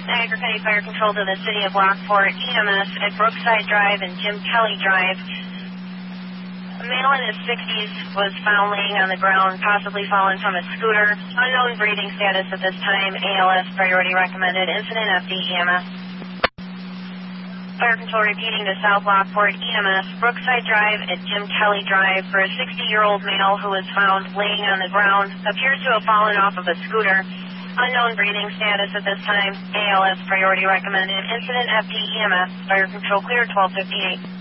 Niagara County Fire Control to the City of Lockport, EMS at Brookside Drive and Jim Kelly Drive. A male in his 60s was found laying on the ground, possibly fallen from a scooter. Unknown breathing status at this time. ALS priority recommended. Incident FD EMS. Fire Control repeating to South Lockport, EMS, Brookside Drive at Jim Kelly Drive for a 60-year-old male who was found laying on the ground, appears to have fallen off of a scooter. Unknown breathing status at this time. ALS priority recommended. Incident FD EMS. Fire Control clear 1258.